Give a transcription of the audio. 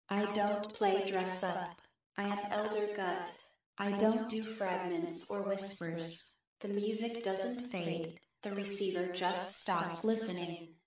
I don't play dress up. I am Elder Gut. I don't do fragments or whispers. The music doesn't fade. The receiver just stops listening.